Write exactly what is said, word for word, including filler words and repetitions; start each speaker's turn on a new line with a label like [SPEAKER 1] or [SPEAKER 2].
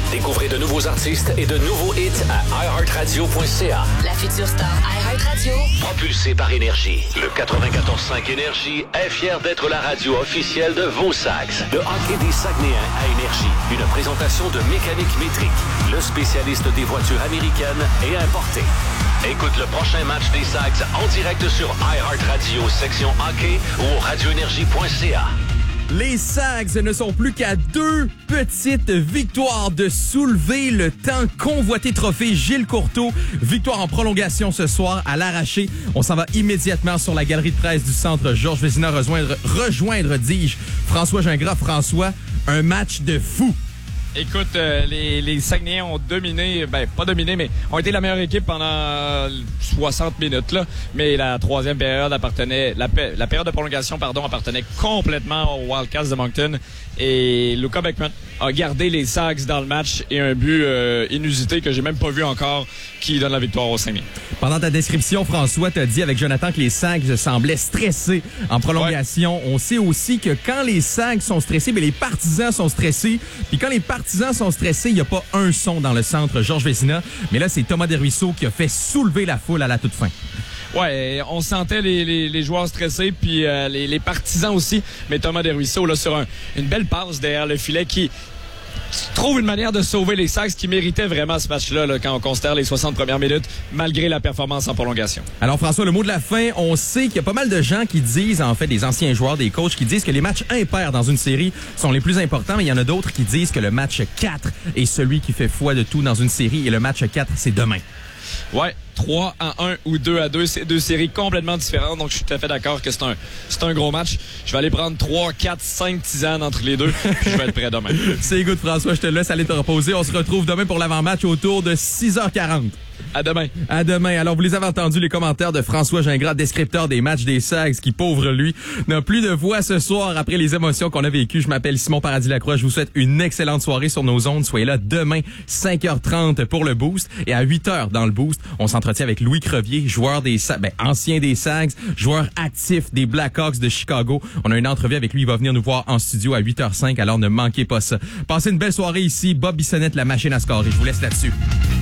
[SPEAKER 1] Découvrez de nouveaux artistes et de nouveaux hits à i heart radio point c a.
[SPEAKER 2] La future star iHeartRadio.
[SPEAKER 1] Propulsée par Énergie. Le quatre-vingt-quatorze cinq Énergie est fier d'être la radio officielle de vos Sags. Le hockey des Saguenayens à Énergie. Une présentation de Mécanique Métrique, le spécialiste des voitures américaines et importées. Écoute le prochain match des Sags en direct sur iHeartRadio, section hockey ou au radio énergie point c a.
[SPEAKER 3] Les Sags ne sont plus qu'à deux petites victoires de soulever le tant convoité trophée Gilles Courteau. Victoire en prolongation ce soir à l'arraché. On s'en va immédiatement sur la galerie de presse du centre Georges Vézina rejoindre, rejoindre dis-je, François Gingras. François, un match de fou.
[SPEAKER 4] Écoute, euh, les, les Saguenayens ont dominé, ben pas dominé, mais ont été la meilleure équipe pendant soixante minutes, là. Mais la troisième période appartenait, la, la période de prolongation, pardon, appartenait complètement aux Wildcats de Moncton. Et Luca Beckman a gardé les Sags dans le match et un but euh, inusité que j'ai même pas vu encore qui donne la victoire aux Saguenayens.
[SPEAKER 3] Pendant ta description, François, t'as dit avec Jonathan que les Sags semblaient stressés en prolongation. Ouais. On sait aussi que quand les Sags sont stressés, bien, les partisans sont stressés. Puis quand les partisans sont stressés, il n'y a pas un son dans le centre Georges Vézina. Mais là, c'est Thomas Desruisseaux qui a fait soulever la foule à la toute fin.
[SPEAKER 4] Ouais, on sentait les, les, les joueurs stressés, puis euh, les, les partisans aussi. Mais Thomas Desruisseaux, là, sur un, une belle passe derrière le filet qui trouve une manière de sauver les Sags qui méritaient vraiment ce match-là là, quand on considère les soixante premières minutes, malgré la performance en prolongation.
[SPEAKER 3] Alors François, le mot de la fin, on sait qu'il y a pas mal de gens qui disent, en fait, des anciens joueurs, des coachs, qui disent que les matchs impairs dans une série sont les plus importants, mais il y en a d'autres qui disent que le match quatre est celui qui fait foi de tout dans une série, et le match quatre, c'est demain.
[SPEAKER 4] Ouais, trois à un ou deux à deux, c'est deux séries complètement différentes, donc je suis tout à fait d'accord que c'est un, c'est un gros match. Je vais aller prendre trois, quatre, cinq tisanes entre les deux, puis je vais être prêt demain.
[SPEAKER 3] C'est good, François, je te laisse aller te reposer. On se retrouve demain pour l'avant-match autour de six heures quarante.
[SPEAKER 4] À demain.
[SPEAKER 3] À demain. Alors, vous les avez entendus, les commentaires de François Gingras, descripteur des matchs des Sags, qui, pauvre lui, n'a plus de voix ce soir après les émotions qu'on a vécues. Je m'appelle Simon Paradis-Lacroix. Je vous souhaite une excellente soirée sur nos ondes. Soyez là demain, cinq heures trente pour le Boost. Et à huit heures dans le Boost, on s'entretient avec Louis Crevier, joueur des Sags, ben, ancien des Sags, joueur actif des Blackhawks de Chicago. On a une entrevue avec lui. Il va venir nous voir en studio à huit heures cinq. Alors, ne manquez pas ça. Passez une belle soirée ici. Bob Bissonnette, la machine à scorer. Je vous laisse là-dessus.